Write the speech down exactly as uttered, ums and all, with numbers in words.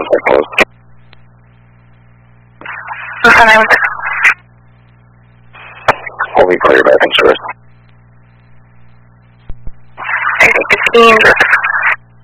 that close. What's the name? Holy clear back and service. I think it's